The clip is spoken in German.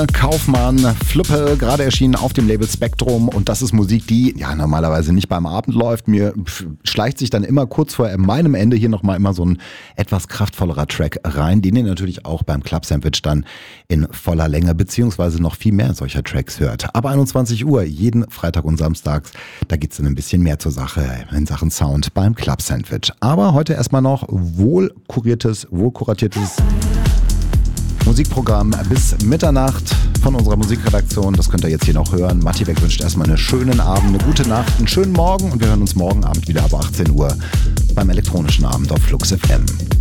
Kaufmann, Fluppe, gerade erschienen auf dem Label Spektrum, und das ist Musik, die ja normalerweise nicht beim Abend läuft. Mir schleicht sich dann immer kurz vor meinem Ende hier nochmal immer so ein etwas kraftvollerer Track rein, den ihr natürlich auch beim Club Sandwich dann in voller Länge beziehungsweise noch viel mehr solcher Tracks hört. Aber 21 Uhr, jeden Freitag und Samstags, da geht's dann ein bisschen mehr zur Sache in Sachen Sound beim Club Sandwich. Aber heute erstmal noch wohlkuratiertes Musikprogramm bis Mitternacht von unserer Musikredaktion. Das könnt ihr jetzt hier noch hören. Matti Beck wünscht erstmal einen schönen Abend, eine gute Nacht, einen schönen Morgen, und wir hören uns morgen Abend wieder ab 18 Uhr beim elektronischen Abend auf Flux FM.